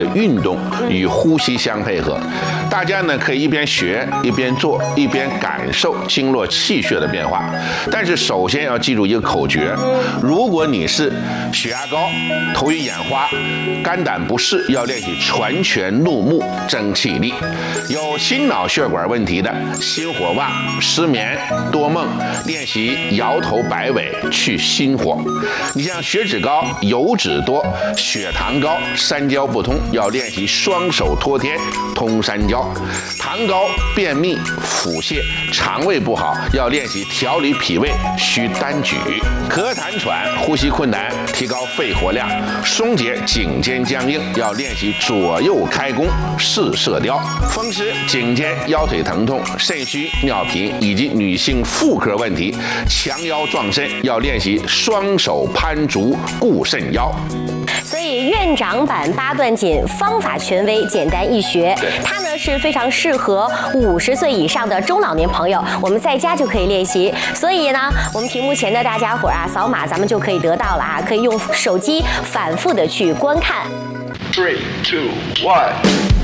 运动与呼吸相配合，大家呢可以一边学一边做，一边感受经络气血的变化。但是首先要记住一个口诀：如果你是血压高、头晕眼花、肝胆不适，要练习传拳入目增气力；有心脑血管问题的，心火旺、失眠、多梦，练习摇头摆尾去心火。你像血脂高、油脂多、血糖高、三焦不通，要练习双手托天通三焦；糖高、便秘、腹泻、肠胃不好，要练习调理脾胃需单举；咳痰喘、呼吸困难，提高肺活量；松解颈肩僵硬，要练习左右开弓试射雕；风湿、颈肩、腰腿疼痛、肾虚、尿频以及女性妇科问题，强腰壮肾，要练习双手攀足固肾腰。 所以院长版八段锦方法权威，简单易学，它呢是非常适合50岁以上的中老年朋友，我们在家就可以练习。所以呢，我们屏幕前的大家伙啊，扫码咱们就可以得到了啊，可以用手机反复的去观看。 3, 2, 1。